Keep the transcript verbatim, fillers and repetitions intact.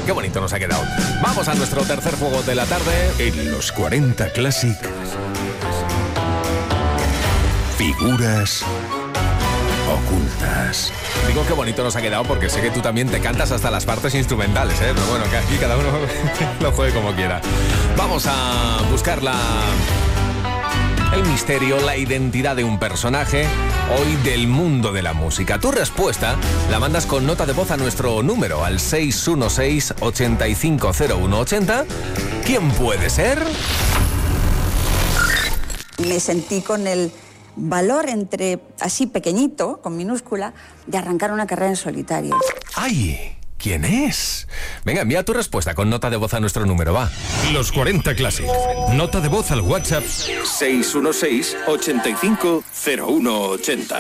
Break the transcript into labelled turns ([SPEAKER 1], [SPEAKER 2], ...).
[SPEAKER 1] qué bonito nos ha quedado. Vamos a nuestro tercer juego de la tarde.
[SPEAKER 2] En los cuarenta Classic, figuras ocultas.
[SPEAKER 1] Digo qué bonito nos ha quedado porque sé que tú también te cantas hasta las partes instrumentales, ¿eh? Pero bueno, que aquí cada uno lo juegue como quiera. Vamos a buscar la... el misterio, la identidad de un personaje, hoy del mundo de la música. Tu respuesta la mandas con nota de voz a nuestro número, al seis uno seis, ocho cinco cero uno ocho cero. ¿Quién puede ser?
[SPEAKER 3] Me sentí con el valor entre, así pequeñito, con minúscula, de arrancar una carrera en solitario.
[SPEAKER 1] ¡Ay! ¿Quién es? Venga, envía tu respuesta con nota de voz a nuestro número, va.
[SPEAKER 2] Los cuarenta Classic. Nota de voz al WhatsApp
[SPEAKER 4] seis uno seis, ocho cinco cero uno ocho cero.